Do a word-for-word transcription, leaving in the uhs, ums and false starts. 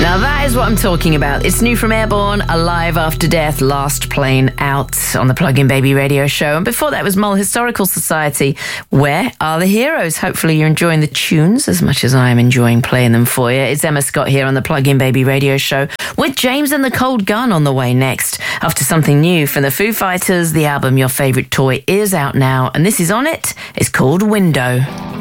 Now that is what I'm talking about. It's new from Airborne, Alive After Death, Last Plane Out on the Plug-in Baby radio show. And before that was Mull Historical Society, Where Are the Heroes? Hopefully you're enjoying the tunes as much as I am enjoying playing them for you. It's Emma Scott here on the Plug-in Baby radio show with James and the Cold Gun on the way next. After something new from the Foo Fighters, the album Your Favourite Toy is out now, and this is on it. It's called Window.